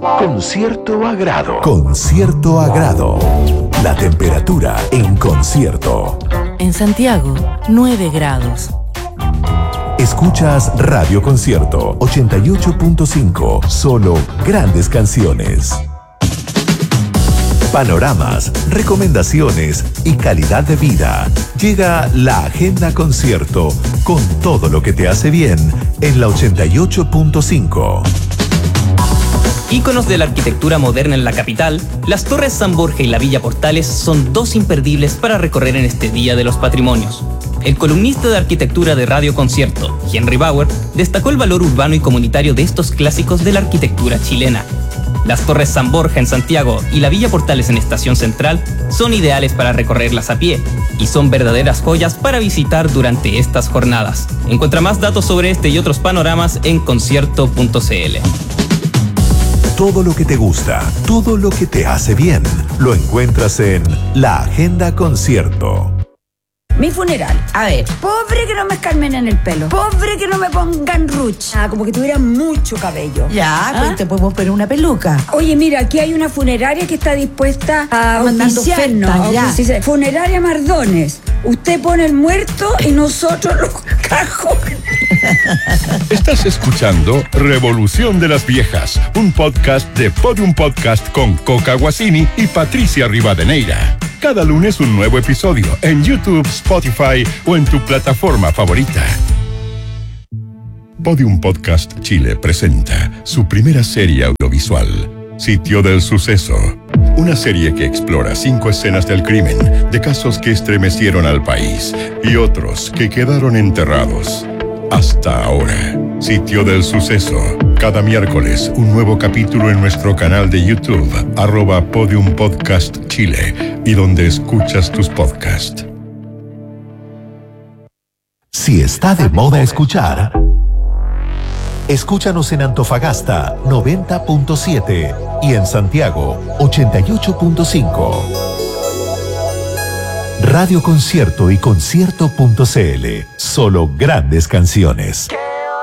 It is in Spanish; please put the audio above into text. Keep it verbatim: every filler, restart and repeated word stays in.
Con cierto agrado. Con cierto agrado. La temperatura en concierto. En Santiago, nueve grados. Escuchas Radio Concierto ochenta y ocho punto cinco. Solo grandes canciones. Panoramas, recomendaciones y calidad de vida. Llega la Agenda Concierto con todo lo que te hace bien en la ochenta y ocho punto cinco. Íconos de la arquitectura moderna en la capital, las Torres San Borja y la Villa Portales son dos imperdibles para recorrer en este Día de los Patrimonios. El columnista de arquitectura de Radio Concierto, Henry Bauer, destacó el valor urbano y comunitario de estos clásicos de la arquitectura chilena. Las Torres San Borja en Santiago y la Villa Portales en Estación Central son ideales para recorrerlas a pie y son verdaderas joyas para visitar durante estas jornadas. Encuentra más datos sobre este y otros panoramas en concierto punto c l. Todo lo que te gusta, todo lo que te hace bien, lo encuentras en La Agenda Concierto. Mi funeral. A ver, pobre que no me escarmen en el pelo. Pobre que no me pongan ruch. Ah, como que tuviera mucho cabello. Ya, ¿Ah? pues te podemos poner una peluca. Oye, mira, aquí hay una funeraria que está dispuesta a Mandando auspiciarnos. ofertas, ya. Auspici- Funeraria Mardones. Usted pone el muerto y nosotros los cajones. Estás escuchando Revolución de las Viejas, un podcast de Podium Podcast con Coca Guasini y Patricia Rivadeneira. Cada lunes un nuevo episodio en YouTube, Spotify o en tu plataforma favorita. Podium Podcast Chile presenta su primera serie audiovisual, Sitio del Suceso. Una serie que explora cinco escenas del crimen, de casos que estremecieron al país y otros que quedaron enterrados. Hasta ahora, Sitio del Suceso. Cada miércoles, un nuevo capítulo en nuestro canal de YouTube, arroba Podium Podcast Chile, y donde escuchas tus podcasts. Si está de moda escuchar, escúchanos en Antofagasta noventa punto siete y en Santiago ochenta y ocho punto cinco. Radio Concierto y concierto punto c l. Solo grandes canciones.